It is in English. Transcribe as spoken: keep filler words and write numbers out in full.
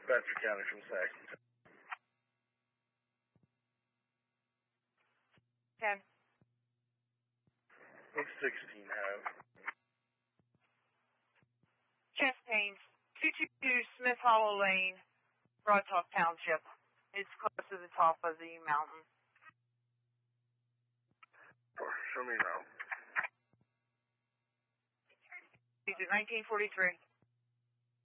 Bedford County from Saxon. ten. What's sixteen have? Chest pains. two two two Smith Hollow Lane, Broad Talk Township. It's close to the top of the mountain. Show me now. Is it nineteen forty-three?